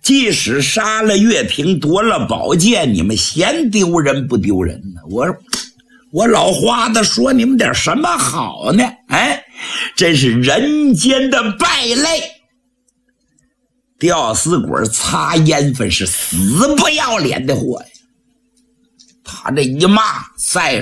即使杀了岳平夺了宝剑，你们嫌丢人不丢人呢？我老花子说你们点什么好呢？哎，真是人间的败类！吊死鬼擦烟粉是死不要脸的货呀！他这一骂，再